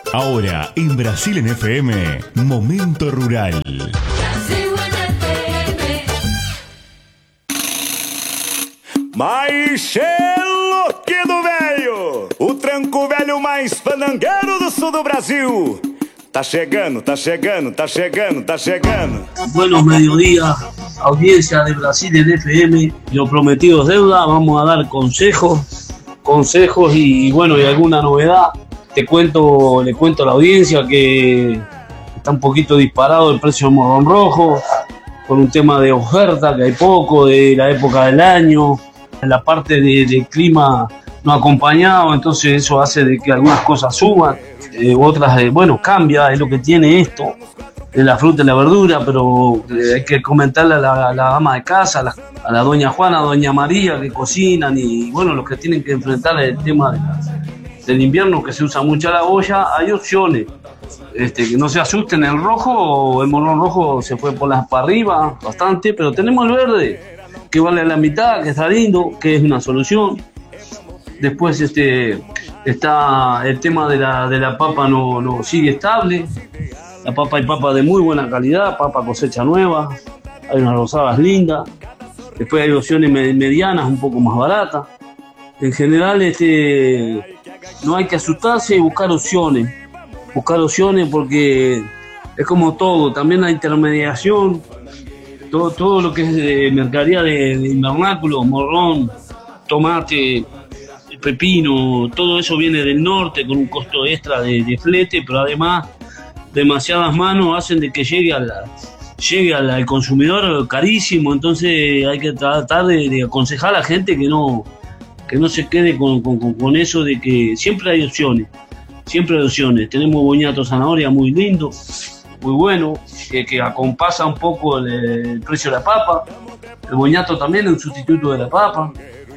Ahora, en Brasil en FM, Momento Rural. Mas xeloquido velho, o tranco velho mais panangueiro do sul do Brasil. Tá chegando, tá chegando, tá chegando, tá chegando. Buenos mediodías, audiencia de Brasil en FM. Lo prometido es deuda, vamos a dar consejos y bueno, y alguna novedad. Le cuento a la audiencia que está un poquito disparado el precio del morrón rojo, por un tema de oferta, que hay poco, de la época del año, en la parte del clima no acompañado, entonces eso hace de que algunas cosas suban, otras, cambia, es lo que tiene esto, de la fruta y la verdura, pero hay que comentarle a la ama de casa, a la doña Juana, a doña María, que cocinan y bueno, los que tienen que enfrentar el tema del invierno, que se usa mucho la olla, hay opciones. Que no se asusten, el morrón rojo se fue para arriba bastante, pero tenemos el verde, que vale la mitad, que está lindo, que es una solución. Después está el tema de la papa, no sigue estable. La papa hay papa de muy buena calidad, papa cosecha nueva, hay unas rosadas lindas. Después hay opciones medianas, un poco más baratas. En general, no hay que asustarse y buscar opciones porque es como todo, también la intermediación, todo lo que es de mercadería de invernáculo, morrón, tomate, pepino, todo eso viene del norte con un costo extra de flete, pero además demasiadas manos hacen de que llegue al consumidor carísimo, entonces hay que tratar de aconsejar a la gente que no se quede con eso de que siempre hay opciones. Tenemos boñato zanahoria muy lindo, muy bueno, que acompasa un poco el precio de la papa. El boñato también es un sustituto de la papa.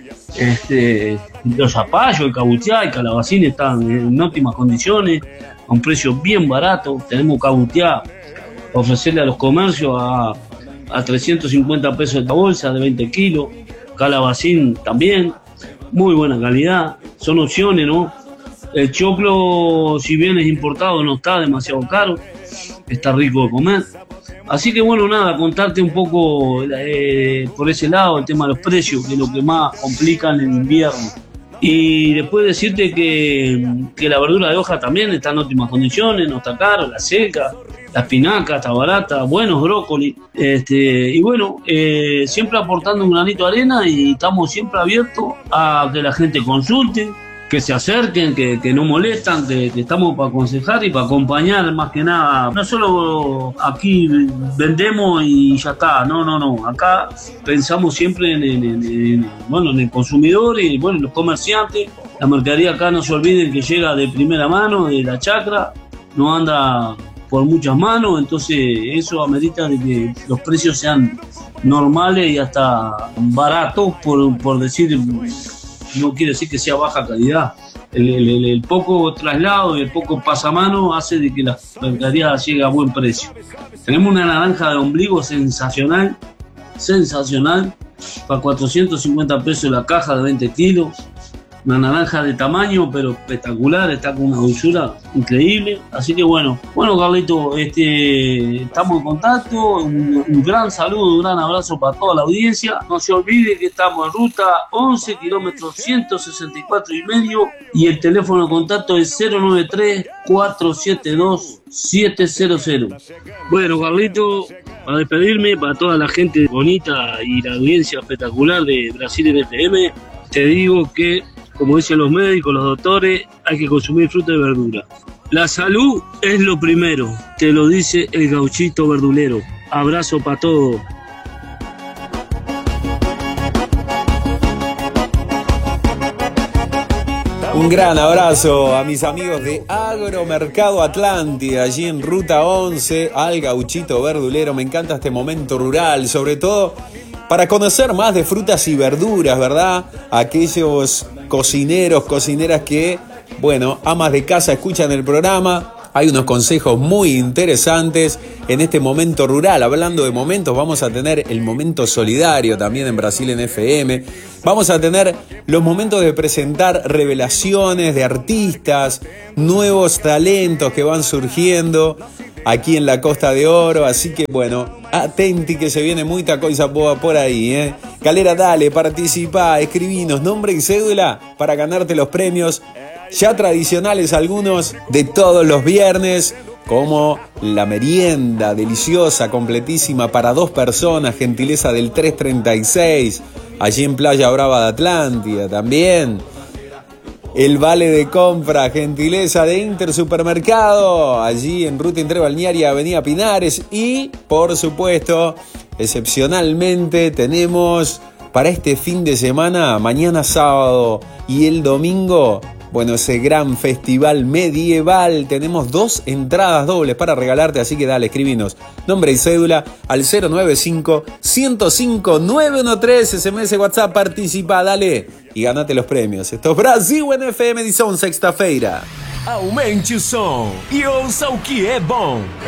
Los zapallos, el cabutiá, el calabacín están en óptimas condiciones, a un precio bien barato. Tenemos cabutiá para ofrecerle a los comercios a 350 pesos la bolsa de 20 kilos. Calabacín también, muy buena calidad. Son opciones, ¿no? El choclo, si bien es importado, no está demasiado caro, está rico de comer. Así que bueno, nada, contarte un poco por ese lado el tema de los precios, que es lo que más complica en el invierno. Y después decirte que la verdura de hoja también está en óptimas condiciones, no está caro, la seca, la espinaca está barata, buenos brócoli. Y bueno, siempre aportando un granito de arena y estamos siempre abiertos a que la gente consulte, que se acerquen, que no molestan, que estamos para aconsejar y para acompañar más que nada. No solo aquí vendemos y ya está, no. Acá pensamos siempre en el consumidor y bueno, los comerciantes. La mercadería acá no se olviden que llega de primera mano, de la chacra, no anda por muchas manos, entonces eso amerita de que los precios sean normales y hasta baratos, por decir. No quiere decir que sea baja calidad. El poco traslado y el poco pasamano hace de que la mercadería llegue a buen precio. Tenemos una naranja de ombligo sensacional, para 450 pesos la caja de 20 kilos. Una naranja de tamaño, pero espectacular, está con una dulzura increíble. Así que bueno, Carlito, estamos en contacto. Un gran saludo, un gran abrazo para toda la audiencia. No se olvide que estamos en ruta 11, kilómetros 164 y medio. Y el teléfono de contacto es 093-472-700. Bueno, Carlito, para despedirme, para toda la gente bonita y la audiencia espectacular de Brasil en FM, te digo que, como dicen los médicos, los doctores, hay que consumir fruta y verdura. La salud es lo primero, te lo dice el gauchito verdulero. Abrazo para todos. Un gran abrazo a mis amigos de Agromercado Atlántida, allí en Ruta 11, al gauchito verdulero. Me encanta este momento rural, sobre todo para conocer más de frutas y verduras, ¿verdad? Aquellos cocineros, cocineras que, bueno, amas de casa escuchan el programa Hay unos consejos muy interesantes en este momento rural. Hablando de momentos, vamos a tener el momento solidario también en Brasil en FM. Vamos a tener los momentos de presentar revelaciones de artistas, nuevos talentos que van surgiendo aquí en la Costa de Oro. Así que bueno, atenti que se viene mucha cosa por ahí, Calera, dale, participá, escribinos nombre y cédula para ganarte los premios ya tradicionales, algunos de todos los viernes, como la merienda deliciosa, completísima para 2 personas, gentileza del 336, allí en Playa Brava de Atlántida. También el vale de compra, gentileza de Intersupermercado, allí en Ruta Interbalnearia, Avenida Pinares. Y, por supuesto, excepcionalmente tenemos para este fin de semana, mañana sábado y el domingo, bueno, ese gran festival medieval. Tenemos 2 entradas dobles para regalarte, así que dale, escribinos nombre y cédula al 095-105-913, SMS, WhatsApp, participa, dale y ganate los premios. Esto es Brasil NFM, edição sexta-feira. Aumente o som e ouça o que é bom.